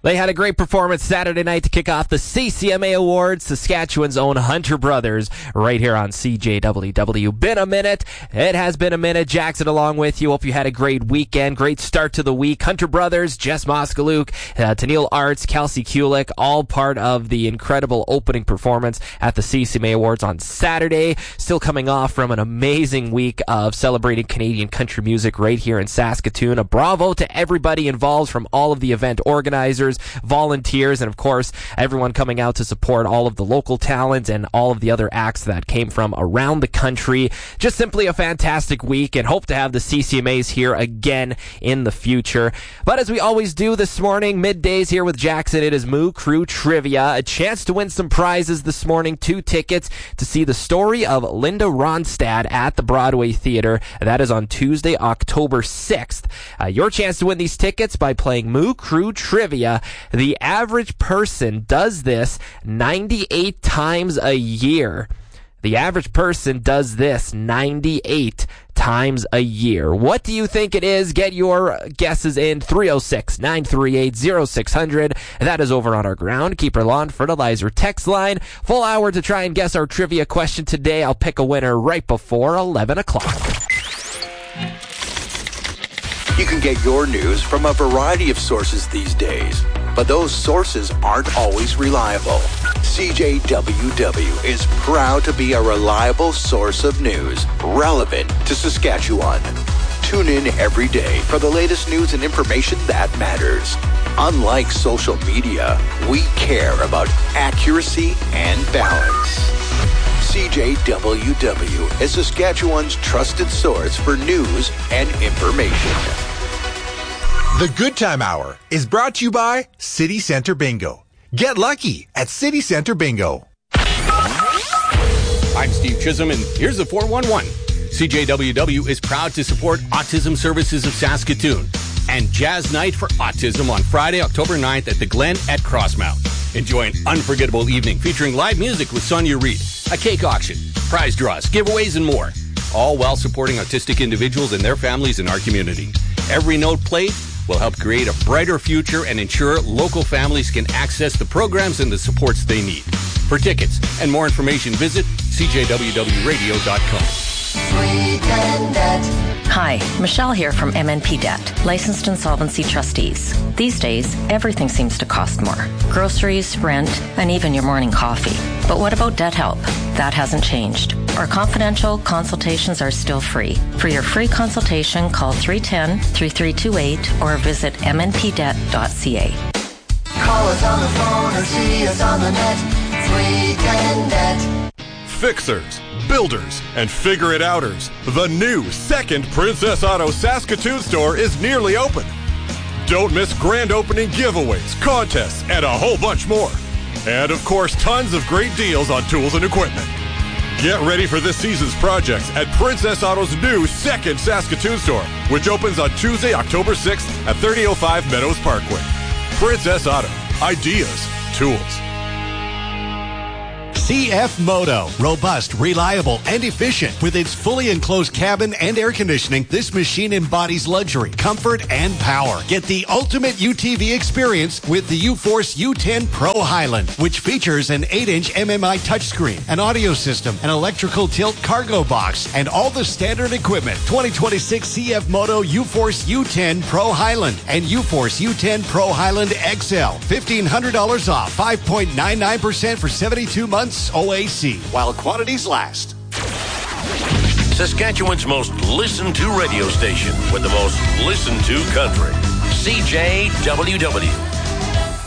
They had a great performance Saturday night to kick off the CCMA Awards. Saskatchewan's own Hunter Brothers right here on CJWW. Been a minute. It has been a minute. Jackson along with you. Hope you had a great weekend. Great start to the week. Hunter Brothers, Jess Moskaluk, Tennille Arts, Kelsey Kulik, all part of the incredible opening performance at the CCMA Awards on Saturday. Still coming off from an amazing week of celebrating Canadian country music right here in Saskatoon. A bravo to everybody involved, from all of the event organizers, volunteers, and of course everyone coming out to support all of the local talent and all of the other acts that came from around the country. Just simply a fantastic week, and hope to have the CCMAs here again in the future. But as we always do this morning, middays here with Jackson, it is Moo Crew Trivia. A chance to win some prizes this morning. 2 tickets to see the story of Linda Ronstadt at the Broadway Theater. That is on Tuesday, October 6th. Your chance to win these tickets by playing Moo Crew Trivia. The average person does this 98 times a year. The average person does this 98 times a year. What do you think it is? Get your guesses in 306-938-0600. That is over on our Groundkeeper Lawn Fertilizer text line. Full hour to try and guess our trivia question today. I'll pick a winner right before 11 o'clock. You can get your news from a variety of sources these days, but those sources aren't always reliable. CJWW is proud to be a reliable source of news relevant to Saskatchewan. Tune in every day for the latest news and information that matters. Unlike social media, we care about accuracy and balance. CJWW is Saskatchewan's trusted source for news and information. The Good Time Hour is brought to you by City Center Bingo. Get lucky at City Center Bingo. I'm Steve Chisholm, and here's the 411. CJWW is proud to support Autism Services of Saskatoon and Jazz Night for Autism on Friday, October 9th at the Glen at Crossmount. Enjoy an unforgettable evening featuring live music with Sonia Reid, a cake auction, prize draws, giveaways, and more, all while supporting autistic individuals and their families in our community. Every note played will help create a brighter future and ensure local families can access the programs and the supports they need. For tickets and more information, visit cjwwradio.com. Hi, Michelle here from MNP Debt, licensed insolvency trustees. These days, everything seems to cost more. Groceries, rent, and even your morning coffee. But what about debt help? That hasn't changed. Our confidential consultations are still free. For your free consultation, call 310-3328 or visit mnpdebt.ca. Call us on the phone or see us on the net. 310 Debt. Fixers, builders, and figure-it-outers. The new second Princess Auto Saskatoon store is nearly open. Don't miss grand opening giveaways, contests, and a whole bunch more. And of course, tons of great deals on tools and equipment. Get ready for this season's projects at Princess Auto's new second Saskatoon store, which opens on Tuesday, October 6th at 3005 Meadows Parkway. Princess Auto. Ideas. Tools. CF Moto. Robust, reliable, and efficient. With its fully enclosed cabin and air conditioning, this machine embodies luxury, comfort, and power. Get the ultimate UTV experience with the U-Force U10 Pro Highland, which features an 8-inch MMI touchscreen, an audio system, an electrical tilt cargo box, and all the standard equipment. 2026 CF Moto U-Force U10 Pro Highland and U-Force U10 Pro Highland XL. $1,500 off, 5.99% for 72 months OAC, while quantities last. Saskatchewan's most listened to radio station with the most listened to country. CJWW.